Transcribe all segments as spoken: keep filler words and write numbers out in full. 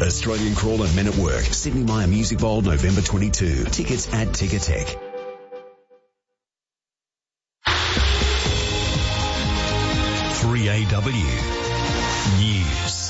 Australian Crawler Men at Work, Sydney Myer Music Bowl, November twenty-second. Tickets at Ticketek. three A W News.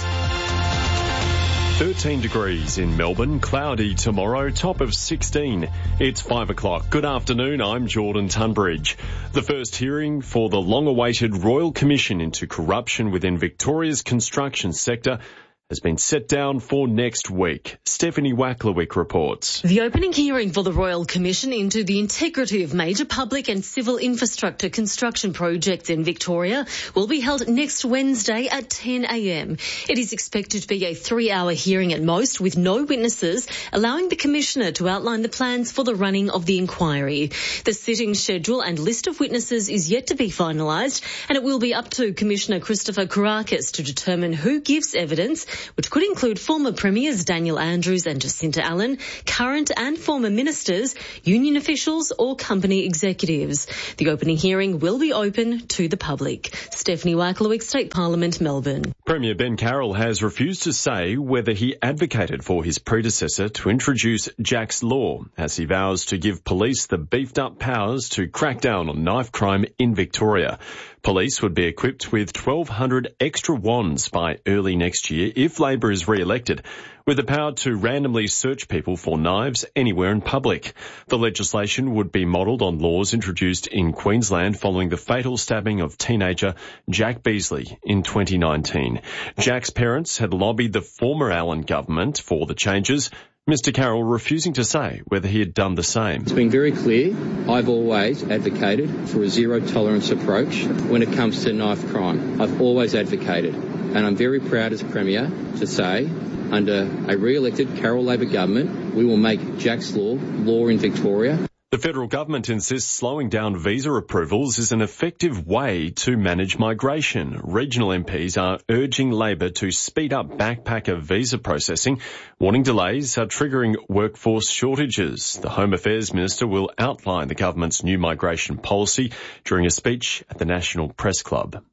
thirteen degrees in Melbourne, cloudy tomorrow, top of sixteen. It's five o'clock. Good afternoon, I'm Jordan Tunbridge. The first hearing for the long-awaited Royal Commission into corruption within Victoria's construction sector has been set down for next week. Stephanie Wacklewick reports. The opening hearing for the Royal Commission into the integrity of major public and civil infrastructure construction projects in Victoria will be held next Wednesday at ten a m. It is expected to be a three-hour hearing at most, with no witnesses, allowing the Commissioner to outline the plans for the running of the inquiry. The sitting schedule and list of witnesses is yet to be finalised, and it will be up to Commissioner Christopher Kourakis to determine who gives evidence, which could include former Premiers Daniel Andrews and Jacinta Allen, current and former ministers, union officials or company executives. The opening hearing will be open to the public. Stephanie Wacklewick, State Parliament, Melbourne. Premier Ben Carroll has refused to say whether he advocated for his predecessor to introduce Jack's Law, as he vows to give police the beefed-up powers to crack down on knife crime in Victoria. Police would be equipped with twelve hundred extra wands by early next year if Labor is re-elected, with the power to randomly search people for knives anywhere in public. The legislation would be modelled on laws introduced in Queensland following the fatal stabbing of teenager Jack Beasley in twenty nineteen. Jack's parents had lobbied the former Allen government for the changes, Mister Carroll refusing to say whether he had done the same. It's been very clear. I've always advocated for a zero-tolerance approach when it comes to knife crime. I've always advocated, and I'm very proud as Premier to say, under a re-elected Carroll Labor government, we will make Jack's Law law in Victoria. The federal government insists slowing down visa approvals is an effective way to manage migration. Regional M Ps are urging Labor to speed up backpacker visa processing, warning delays are triggering workforce shortages. The Home Affairs Minister will outline the government's new migration policy during a speech at the National Press Club.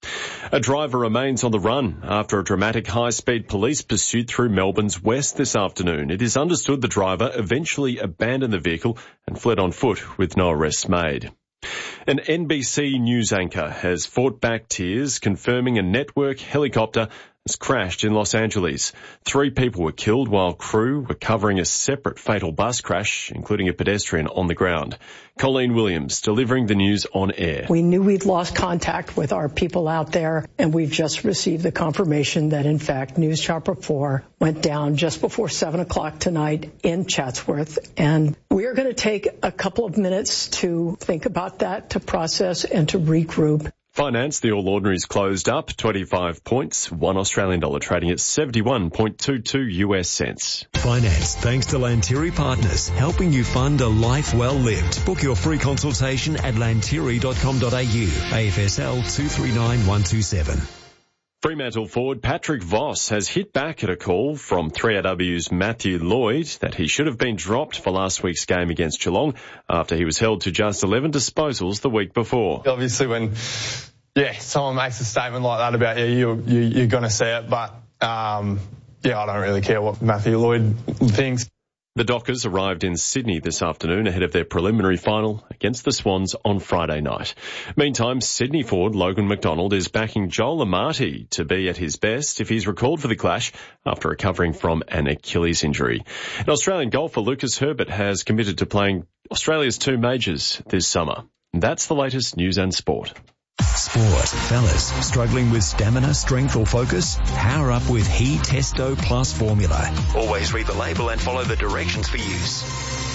A driver remains on the run after a dramatic high-speed police pursuit through Melbourne's west this afternoon. It is understood the driver eventually abandoned the vehicle and fled on foot with no arrests made. An N B C News anchor has fought back tears, confirming a network helicopter has crashed in Los Angeles. Three people were killed while crew were covering a separate fatal bus crash, including a pedestrian on the ground. Colleen Williams delivering the news on air. We knew we'd lost contact with our people out there, and we've just received the confirmation that, in fact, News Chopper four went down just before seven o'clock tonight in Chatsworth. And we are going to take a couple of minutes to think about that, to process and to regroup. Finance, the All Ordinaries closed up twenty-five points, one Australian dollar trading at seventy-one point two two U S cents. Finance, thanks to Lanteri Partners, helping you fund a life well lived. Book your free consultation at lanteri dot com dot a u, A F S L two three nine one two seven. Fremantle forward Patrick Voss has hit back at a call from three A W's Matthew Lloyd that he should have been dropped for last week's game against Geelong after he was held to just eleven disposals the week before. Obviously when, yeah, someone makes a statement like that about you, you, you you're going to see it, but, um, yeah, I don't really care what Matthew Lloyd thinks. The Dockers arrived in Sydney this afternoon ahead of their preliminary final against the Swans on Friday night. Meantime, Sydney forward Logan McDonald is backing Joel Amati to be at his best if he's recalled for the clash after recovering from an Achilles injury. And Australian golfer Lucas Herbert has committed to playing Australia's two majors this summer. And that's the latest news and sport. Sport. Fellas, struggling with stamina, strength or focus? Power up with He Testo Plus formula. Always read the label and follow the directions for use.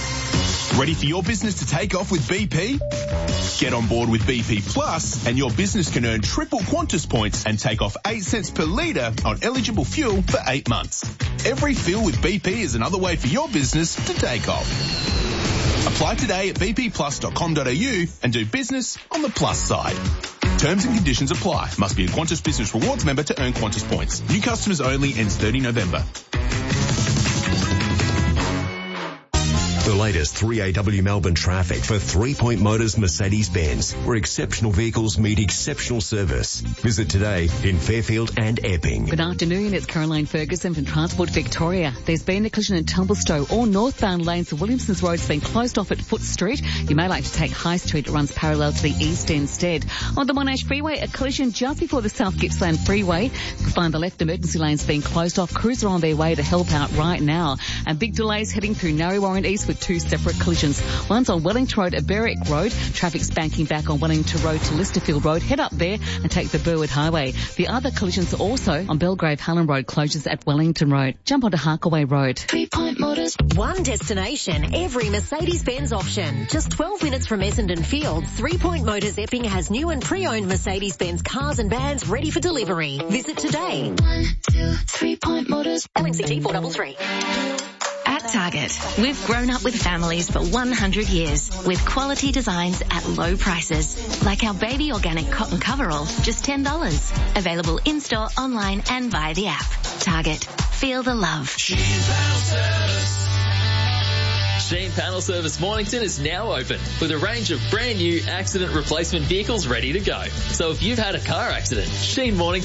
Ready for your business to take off with B P? Get on board with B P Plus and your business can earn triple Qantas points and take off eight cents per litre on eligible fuel for eight months. Every fill with B P is another way for your business to take off. Apply today at b p plus dot com dot a u and do business on the plus side. Terms and conditions apply. Must be a Qantas Business Rewards member to earn Qantas points. New customers only, ends thirtieth of November. The latest three A W Melbourne traffic for Three Point Motors Mercedes-Benz, where exceptional vehicles meet exceptional service. Visit today in Fairfield and Epping. Good afternoon, it's Caroline Ferguson from Transport Victoria. There's been a collision in Tumblestowe. All northbound lanes of Williamson's Road has been closed off at Foot Street. You may like to take High Street. It runs parallel to the east instead. On the Monash Freeway, a collision just before the South Gippsland Freeway. You'll find the left emergency lanes being closed off. Crews are on their way to help out right now. And big delays heading through Narre Warren East with two separate collisions. One's on Wellington Road at Berwick Road. Traffic's banking back on Wellington Road to Listerfield Road. Head up there and take the Burwood Highway. The other collisions are also on Belgrave Hallam Road, closures at Wellington Road. Jump onto Harkaway Road. Three Point Motors. One destination, every Mercedes-Benz option. Just twelve minutes from Essendon Fields, Three Point Motors Epping has new and pre-owned Mercedes-Benz cars and vans ready for delivery. Visit today. One, two, Three Point Motors. L N C T four three three. At Target, we've grown up with families for one hundred years with quality designs at low prices. Like our baby organic cotton coverall, just ten dollars. Available in-store, online and via the app. Target. Feel the love. Sheen Panel Service. Sheen Panel Service Mornington is now open with a range of brand new accident replacement vehicles ready to go. So if you've had a car accident, Sheen Mornington